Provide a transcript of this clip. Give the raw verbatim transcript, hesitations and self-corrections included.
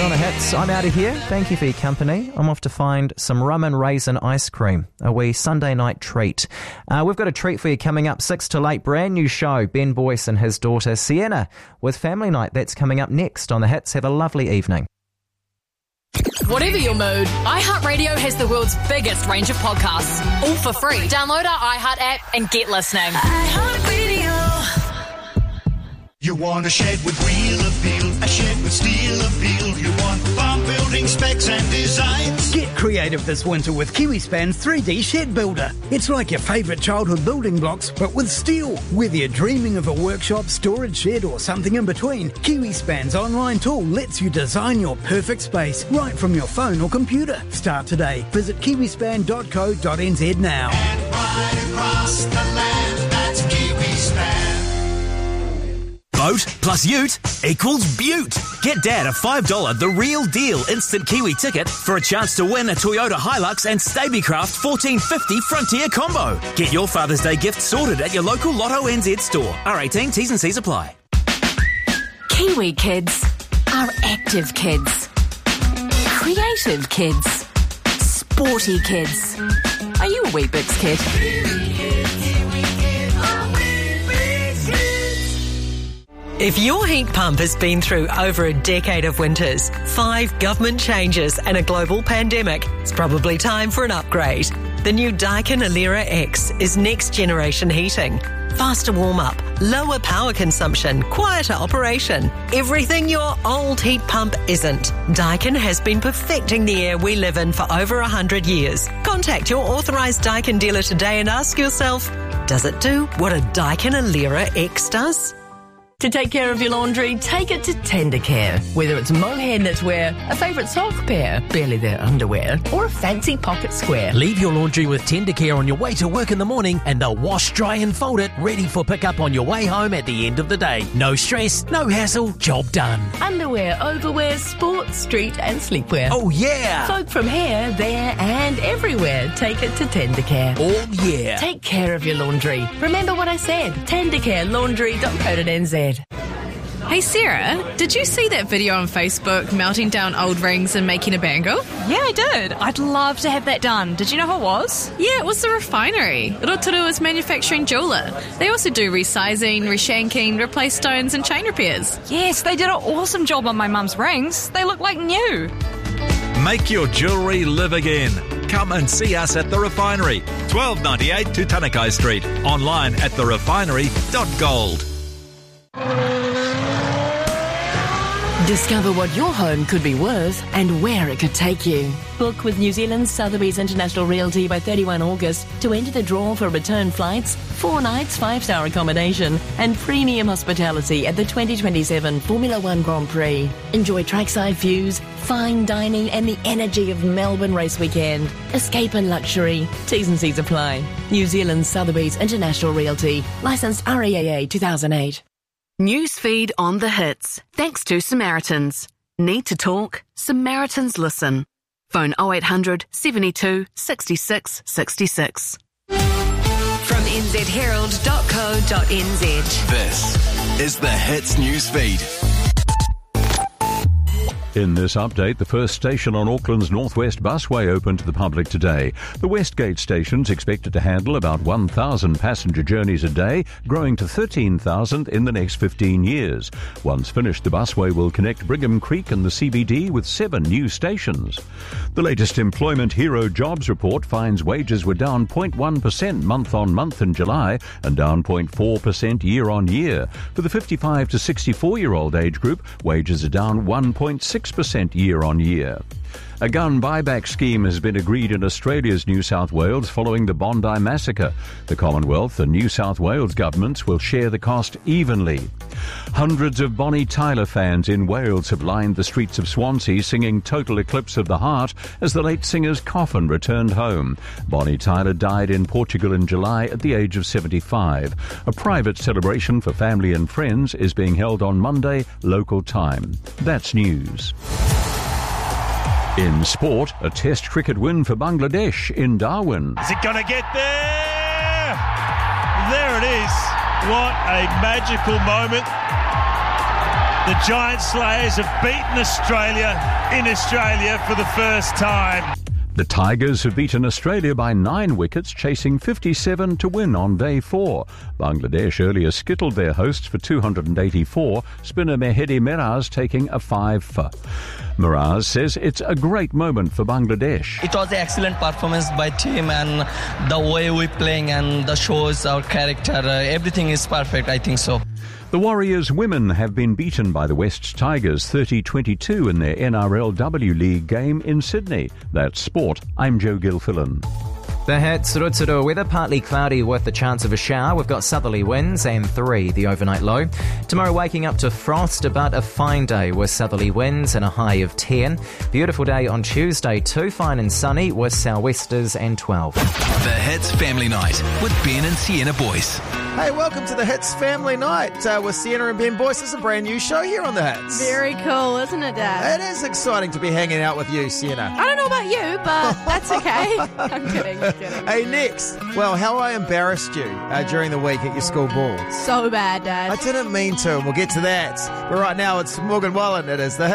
On the Hits, I'm out of here. Thank you for your company. I'm off to find some rum and raisin ice cream, a wee Sunday night treat. Uh, we've got a treat for you coming up six till eight, brand new show, Ben Boyce and his daughter Sienna with Family Night. That's coming up next on the Hits. Have a lovely evening. Whatever your mood, iHeartRadio has the world's biggest range of podcasts, all for free. Download our iHeart app and get listening. iHeartRadio. You want a shed with real appeal, a shed with steel appeal. You want farm building specs and designs. Get creative this winter with KiwiSpan's three D Shed Builder. It's like your favourite childhood building blocks, but with steel. Whether you're dreaming of a workshop, storage shed or something in between, KiwiSpan's online tool lets you design your perfect space right from your phone or computer. Start today. Visit kiwispan dot co dot n z now. And right across the land, that's KiwiSpan. Boat plus ute equals beaut. Get Dad a five dollars The Real Deal instant Kiwi ticket for a chance to win a Toyota Hilux and Stabicraft fourteen fifty Frontier combo. Get your Father's Day gift sorted at your local Lotto N Z store. R eighteen, T's and C's apply. Kiwi kids are active kids, creative kids, sporty kids. Are you a Weet-Bix kid? If your heat pump has been through over a decade of winters, five government changes and a global pandemic, it's probably time for an upgrade. The new Daikin Alera X is next generation heating. Faster warm-up, lower power consumption, quieter operation. Everything your old heat pump isn't. Daikin has been perfecting the air we live in for over one hundred years. Contact your authorised Daikin dealer today and ask yourself, does it do what a Daikin Alera X does? To take care of your laundry, take it to Tendercare. Whether it's mohair knitwear, a favourite sock pair, barely their underwear, or a fancy pocket square. Leave your laundry with Tendercare on your way to work in the morning and they'll wash, dry and fold it, ready for pickup on your way home at the end of the day. No stress, no hassle, job done. Underwear, overwear, sports, street and sleepwear. Oh yeah! Folk from here, there and everywhere, take it to Tendercare. Oh yeah! Take care of your laundry. Remember what I said, tendercare laundry dot co dot n z. Hey Sarah, did you see that video on Facebook melting down old rings and making a bangle? Yeah, I did. I'd love to have that done. Did you know who it was? Yeah, it was the refinery. Rotorua is manufacturing jeweller. They also do resizing, reshanking, replace stones and chain repairs. Yes, they did an awesome job on my mum's rings. They look like new. Make your jewellery live again. Come and see us at The Refinery, twelve ninety-eight Tutanekai Street. Online at the refinery dot gold. Discover what your home could be worth and where it could take you. Book with New Zealand's Sotheby's International Realty by thirty-first of August to enter the draw for return flights, four nights, five-star accommodation and premium hospitality at the twenty twenty-seven Formula One Grand Prix. Enjoy trackside views, fine dining and the energy of Melbourne Race Weekend. Escape in luxury. T's and C's apply. New Zealand's Sotheby's International Realty. Licensed R E A A two thousand eight. Newsfeed on the Hits. Thanks to Samaritans. Need to talk? Samaritans listen. Phone oh eight hundred, seventy-two, sixty-six, sixty-six. From n z herald dot co dot n z. This is the Hits Newsfeed. In this update, the first station on Auckland's Northwest Busway opened to the public today. The Westgate station's expected to handle about one thousand passenger journeys a day, growing to thirteen thousand in the next fifteen years. Once finished, the busway will connect Brigham Creek and the C B D with seven new stations. The latest Employment Hero jobs report finds wages were down zero point one percent month-on-month in July and down zero point four percent year-on-year. For the fifty-five to sixty-four-year-old age group, wages are down one point six percent year-on-year. A gun buyback scheme has been agreed in Australia's New South Wales following the Bondi massacre. The Commonwealth and New South Wales governments will share the cost evenly. Hundreds of Bonnie Tyler fans in Wales have lined the streets of Swansea singing Total Eclipse of the Heart as the late singer's coffin returned home. Bonnie Tyler died in Portugal in July at the age of seventy-five. A private celebration for family and friends is being held on Monday, local time. That's news. In sport, a Test cricket win for Bangladesh in Darwin. Is it going to get there? There it is. What a magical moment. The Giant Slayers have beaten Australia in Australia for the first time. The Tigers have beaten Australia by nine wickets, chasing fifty-seven to win on day four. Bangladesh earlier skittled their hosts for two hundred eighty-four, spinner Mehedi Miraz taking a five for. Miraz says it's a great moment for Bangladesh. It was an excellent performance by team, and the way we're playing and the shows, our character, uh, everything is perfect, I think so. The Warriors women have been beaten by the West Tigers thirty twenty-two in their N R L W League game in Sydney. That's sport. I'm Joe Gilfillan. The Hits, Rutsuro weather, partly cloudy with the chance of a shower. We've got southerly winds and three, the overnight low. Tomorrow waking up to frost, but a fine day with southerly winds and a high of ten. Beautiful day on Tuesday too, fine and sunny with sou'westers and twelve. The Hits Family Night with Ben and Sienna Boyce. Hey, welcome to the Hits Family Night uh, with Sienna and Ben Boyce. It's a brand new show here on the Hits. Very cool, isn't it, Dad? It is exciting to be hanging out with you, Sienna. I don't know about you, but that's okay. I'm kidding, I'm kidding. Hey, next. Well, how I embarrassed you uh, during the week at your school ball. So bad, Dad. I didn't mean to, and we'll get to that. But right now, it's Morgan Wallen. It is the